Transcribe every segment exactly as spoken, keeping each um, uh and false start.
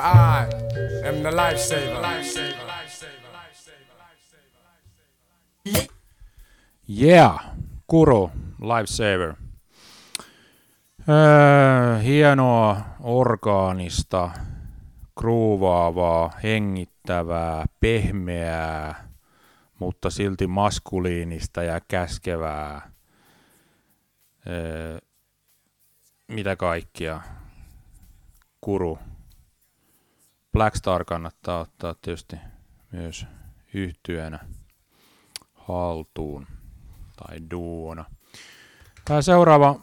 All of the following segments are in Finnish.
I am the lifesaver. Yeah, Kuro, Lifesaver. Öö, hienoa, orgaanista, gruuvaavaa, hengittävää, pehmeää, mutta silti maskuliinista ja käskevää. Öö, mitä kaikkia? Kuru. Blackstar kannattaa ottaa tietysti myös yhtyeenä haltuun tai duona. Tämä seuraava,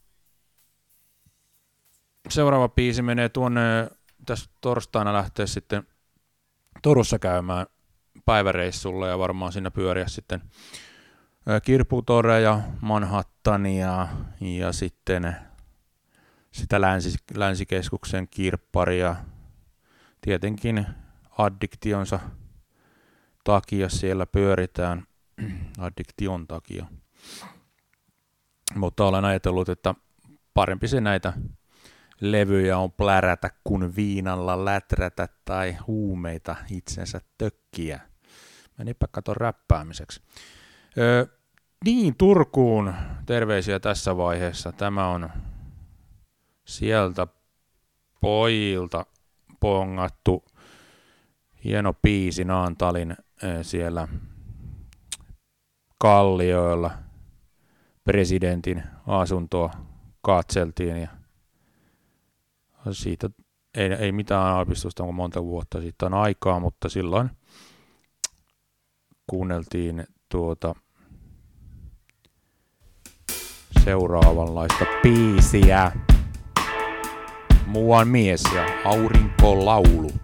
seuraava biisi menee tuonne, tässä torstaina lähtee sitten Turussa käymään päiväreissulle ja varmaan siinä pyöriä sitten Kirpputoreja, Manhattania ja sitten sitä länsi, länsikeskuksen kirpparia. Tietenkin addiktionsa takia siellä pyöritään, addiktion takia. Mutta olen ajatellut, että parempi se näitä levyjä on plärätä kuin viinalla läträtä tai huumeita itsensä tökkiä. Menipä kato räppäämiseksi. Öö, niin, Turkuun terveisiä tässä vaiheessa. Tämä on sieltä pojilta pongattu hieno biisi Naantalin siellä Kallioilla. Presidentin asuntoa katseltiin ja siitä ei, ei mitään aavistusta, onko monta vuotta siitä on aikaa, mutta silloin kuunneltiin tuota seuraavanlaista biisiä. Muuan mies ja aurinkolaulu.